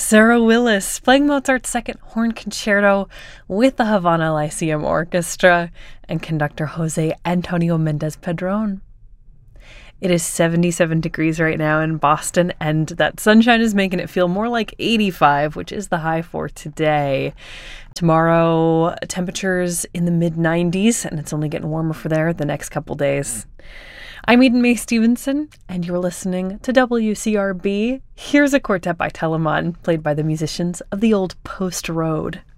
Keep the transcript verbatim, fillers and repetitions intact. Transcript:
Sarah Willis playing Mozart's Second Horn Concerto with the Havana Lyceum Orchestra and conductor Jose Antonio Mendez Padron. It is seventy-seven degrees right now in Boston, and that sunshine is making it feel more like eighty-five, which is the high for today. Tomorrow, temperatures in the mid nineties, and it's only getting warmer for there the next couple days. I'm Eden Mae Stevenson, and you're listening to W C R B. Here's a quartet by Telemann, played by the musicians of the Old Post Road.